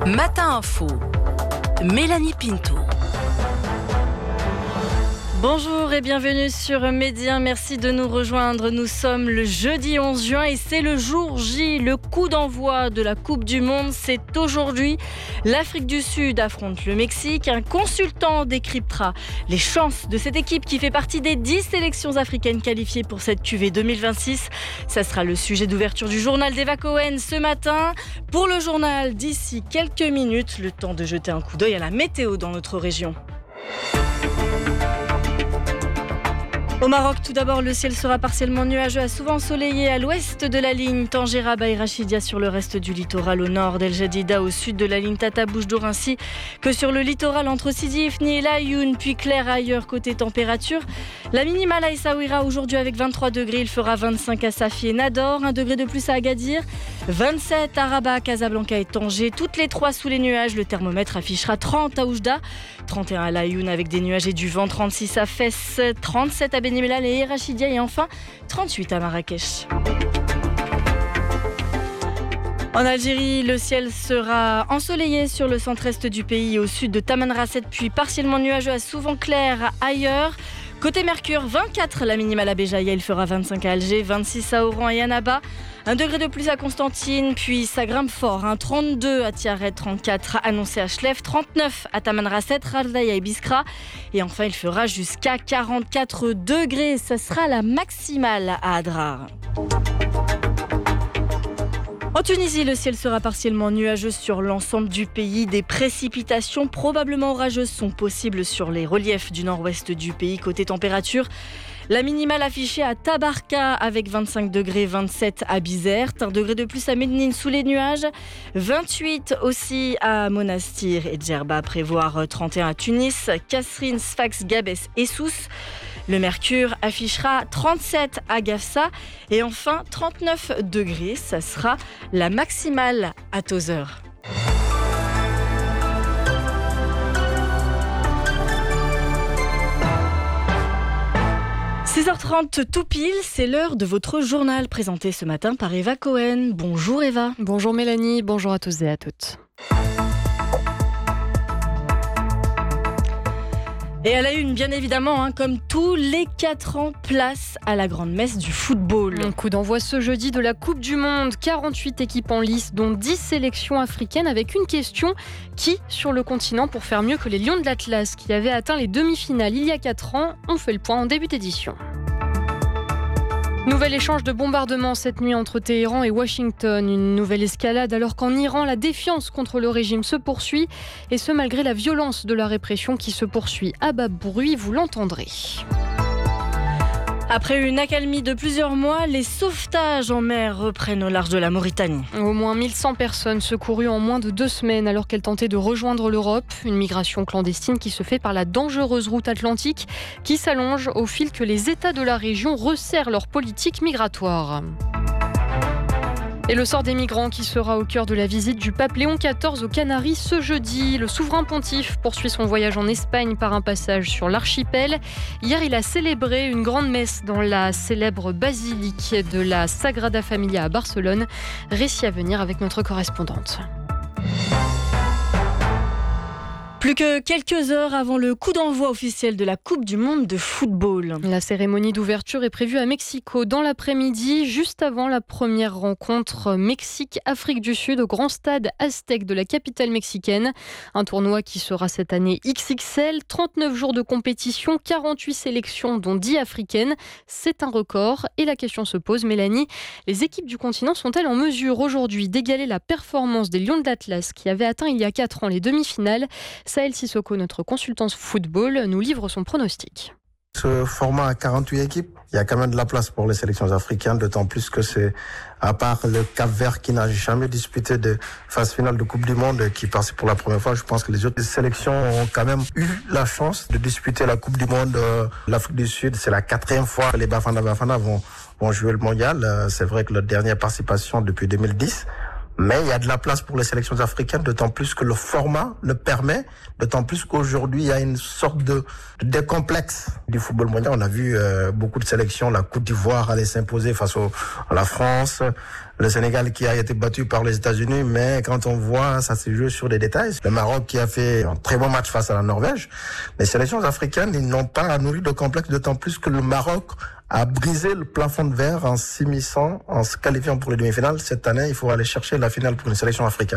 Matin Info, Mélanie Pinto. Bonjour et bienvenue sur Média, merci de nous rejoindre. Nous sommes le jeudi 11 juin et c'est le jour J, le coup d'envoi de la Coupe du Monde. C'est aujourd'hui. L'Afrique du Sud affronte le Mexique. Un consultant décryptera les chances de cette équipe qui fait partie des 10 sélections africaines qualifiées pour cette QV 2026. Ça sera le sujet d'ouverture du journal d'Eva Cohen ce matin. Pour le journal, d'ici quelques minutes, le temps de jeter un coup d'œil à la météo dans notre région. Au Maroc, tout d'abord, le ciel sera partiellement nuageux à souvent ensoleillé à l'ouest de la ligne Tanger Baï Rachidia sur le reste du littoral, au nord d'El Jadida, au sud de la ligne Tata Bouche-d'Or, ainsi que sur le littoral entre Sidi Ifni et Laayoune, puis clair ailleurs côté température. La minimale à Essaouira aujourd'hui avec 23 degrés, il fera 25 à Safi et Nador, 1 degré de plus à Agadir, 27 à Rabat, Casablanca et Tanger, toutes les trois sous les nuages. Le thermomètre affichera 30 à Oujda, 31 à Laayoune avec des nuages et du vent, 36 à Fès, 37 à Benimellal et Rachidia et enfin 38 à Marrakech. En Algérie, le ciel sera ensoleillé sur le centre-est du pays, au sud de Tamanrasset, puis partiellement nuageux à souvent clair ailleurs. Côté Mercure, 24 la minimale à Béjaïa, il fera 25 à Alger, 26 à Oran et Annaba, 1 degré de plus à Constantine, puis ça grimpe fort, 32 à Tiaret, 34 annoncé à Chlef, 39 à Tamanrasset, Rardaya et Biskra, et enfin il fera jusqu'à 44 degrés, ça sera la maximale à Adrar. En Tunisie, le ciel sera partiellement nuageux sur l'ensemble du pays. Des précipitations probablement orageuses sont possibles sur les reliefs du nord-ouest du pays. Côté température, la minimale affichée à Tabarka avec 25 degrés, 27 à Bizerte, 1 degré de plus à Médine sous les nuages, 28 aussi à Monastir et Djerba, à prévoir 31 à Tunis, Kasserine, Sfax, Gabès et Sousse. Le mercure affichera 37 à Gafsa et enfin 39 degrés, ça sera la maximale à Tozeur. « 6h30 tout pile, c'est l'heure de votre journal présenté ce matin par Eva Cohen. Bonjour Eva. Bonjour Mélanie, bonjour à tous et à toutes. Et à la une, bien évidemment, comme tous les 4 ans, place à la grande messe du football. Un coup d'envoi ce jeudi de la Coupe du Monde. 48 équipes en lice, dont 10 sélections africaines, avec une question. Qui sur le continent pour faire mieux que les Lions de l'Atlas, qui avaient atteint les demi-finales il y a 4 ans? On fait le point en début d'édition. Nouvel échange de bombardements cette nuit entre Téhéran et Washington. Une nouvelle escalade alors qu'en Iran, la défiance contre le régime se poursuit. Et ce, malgré la violence de la répression qui se poursuit à bas bruit, vous l'entendrez. Après une accalmie de plusieurs mois, les sauvetages en mer reprennent au large de la Mauritanie. Au moins 1100 personnes secourues en moins de 2 semaines alors qu'elles tentaient de rejoindre l'Europe. Une migration clandestine qui se fait par la dangereuse route atlantique qui s'allonge au fil que les États de la région resserrent leur politique migratoire. Et le sort des migrants qui sera au cœur de la visite du pape Léon XIV aux Canaries ce jeudi. Le souverain pontife poursuit son voyage en Espagne par un passage sur l'archipel. Hier, il a célébré une grande messe dans la célèbre basilique de la Sagrada Familia à Barcelone. Récit à venir avec notre correspondante. Plus que quelques heures avant le coup d'envoi officiel de la Coupe du Monde de football. La cérémonie d'ouverture est prévue à Mexico dans l'après-midi, juste avant la première rencontre Mexique-Afrique du Sud au grand stade Aztec de la capitale mexicaine. Un tournoi qui sera cette année XXL, 39 jours de compétition, 48 sélections dont 10 africaines. C'est un record et la question se pose, Mélanie, les équipes du continent sont-elles en mesure aujourd'hui d'égaler la performance des Lions de l'Atlas qui avaient atteint il y a 4 ans les demi-finales? Sahel Sissoko, notre consultante football, nous livre son pronostic. Ce format à 48 équipes, il y a quand même de la place pour les sélections africaines, d'autant plus que c'est, à part le Cap-Vert qui n'a jamais disputé de phase finale de Coupe du Monde, qui passe pour la première fois, je pense que les autres sélections ont quand même eu la chance de disputer la Coupe du Monde. L'Afrique du Sud, c'est la 4e fois que les Bafana vont jouer le mondial. C'est vrai que leur dernière participation depuis 2010. Mais il y a de la place pour les sélections africaines, d'autant plus que le format le permet, d'autant plus qu'aujourd'hui, il y a une sorte de décomplexe du football mondial. On a vu beaucoup de sélections, la Côte d'Ivoire aller s'imposer face à la France, Le Sénégal qui a été battu par les États-Unis, mais quand on voit, ça se joue sur des détails. Le Maroc qui a fait un très bon match face à la Norvège. Les sélections africaines, ils n'ont pas à nourrir de complexe, d'autant plus que le Maroc a brisé le plafond de verre en s'immisçant, en se qualifiant pour les demi-finales. Cette année, il faut aller chercher la finale pour une sélection africaine.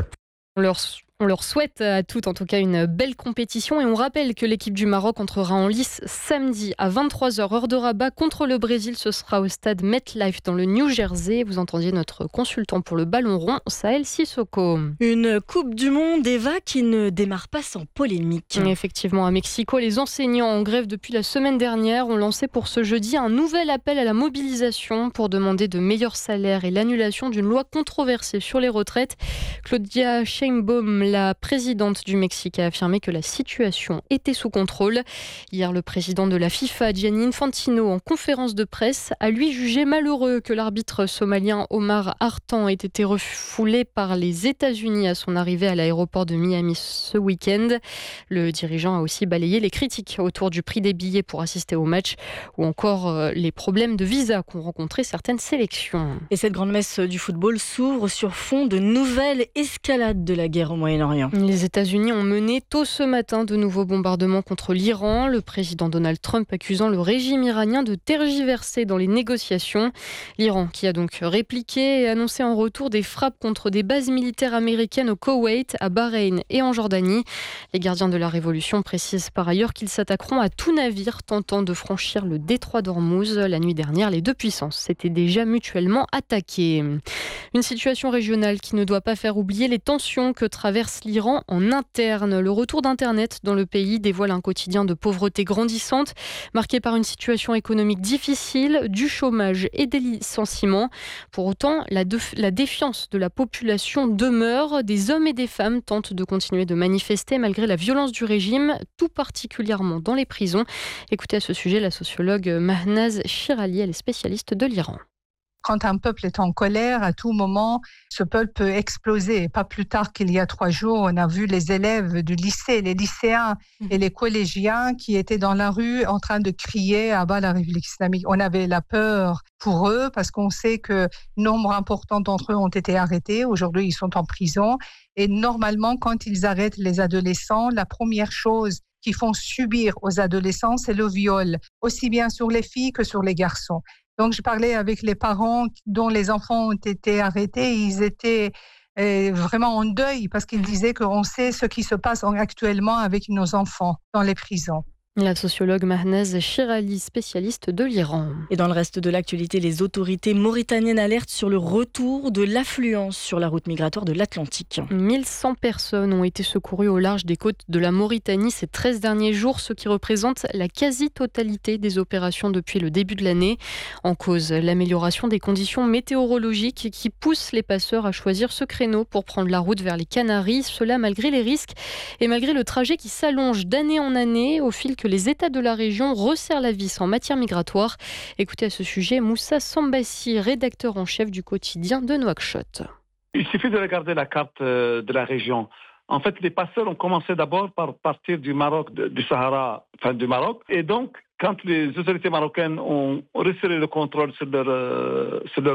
On leur souhaite à toutes en tout cas une belle compétition et on rappelle que l'équipe du Maroc entrera en lice samedi à 23h heure de Rabat contre le Brésil. Ce sera au stade MetLife dans le New Jersey. Vous entendiez notre consultant pour le ballon rond, Sahel Sissoko. Une Coupe du Monde, Eva, qui ne démarre pas sans polémique. Effectivement, à Mexico, les enseignants en grève depuis la semaine dernière ont lancé pour ce jeudi un nouvel appel à la mobilisation pour demander de meilleurs salaires et l'annulation d'une loi controversée sur les retraites. Claudia Sheinbaum, la présidente du Mexique, a affirmé que la situation était sous contrôle. Hier, le président de la FIFA, Gianni Infantino, en conférence de presse, a lui jugé malheureux que l'arbitre somalien Omar Hartan ait été refoulé par les États-Unis à son arrivée à l'aéroport de Miami ce week-end. Le dirigeant a aussi balayé les critiques autour du prix des billets pour assister au match ou encore les problèmes de visa qu'ont rencontré certaines sélections. Et cette grande messe du football s'ouvre sur fond de nouvelles escalades de la guerre au Moyen-Orient. Les États-Unis ont mené tôt ce matin de nouveaux bombardements contre l'Iran, le président Donald Trump accusant le régime iranien de tergiverser dans les négociations. L'Iran qui a donc répliqué et annoncé en retour des frappes contre des bases militaires américaines au Koweït, à Bahreïn et en Jordanie. Les gardiens de la révolution précisent par ailleurs qu'ils s'attaqueront à tout navire tentant de franchir le détroit d'Ormuz. La nuit dernière, les deux puissances s'étaient déjà mutuellement attaquées. Une situation régionale qui ne doit pas faire oublier les tensions que traverse l'Iran en interne. Le retour d'Internet dans le pays dévoile un quotidien de pauvreté grandissante, marqué par une situation économique difficile, du chômage et des licenciements. Pour autant, la défiance de la population demeure. Des hommes et des femmes tentent de continuer de manifester malgré la violence du régime, tout particulièrement dans les prisons. Écoutez à ce sujet la sociologue Mahnaz Shirali, elle est spécialiste de l'Iran. Quand un peuple est en colère, à tout moment, ce peuple peut exploser. Pas plus tard qu'il y a 3 jours, on a vu les élèves du lycée, les lycéens et les collégiens qui étaient dans la rue en train de crier « à bas la République islamique ». On avait la peur pour eux parce qu'on sait que nombre important d'entre eux ont été arrêtés. Aujourd'hui, ils sont en prison. Et normalement, quand ils arrêtent les adolescents, la première chose qu'ils font subir aux adolescents, c'est le viol, aussi bien sur les filles que sur les garçons. Donc, je parlais avec les parents dont les enfants ont été arrêtés. Ils étaient vraiment en deuil parce qu'ils disaient qu'on sait ce qui se passe actuellement avec nos enfants dans les prisons. La sociologue Mahnaz Shirali, spécialiste de l'Iran. Et dans le reste de l'actualité, les autorités mauritaniennes alertent sur le retour de l'affluence sur la route migratoire de l'Atlantique. 1100 personnes ont été secourues au large des côtes de la Mauritanie ces 13 derniers jours, ce qui représente la quasi-totalité des opérations depuis le début de l'année. En cause, l'amélioration des conditions météorologiques qui poussent les passeurs à choisir ce créneau pour prendre la route vers les Canaries. Cela malgré les risques et malgré le trajet qui s'allonge d'année en année au fil que les États de la région resserrent la vis en matière migratoire. Écoutez à ce sujet Moussa Sambassi, rédacteur en chef du quotidien de Nouakchott. Il suffit de regarder la carte de la région. En fait, les passeurs ont commencé d'abord par partir du Maroc, du Sahara, enfin du Maroc. Et donc, quand les autorités marocaines ont resserré le contrôle sur leur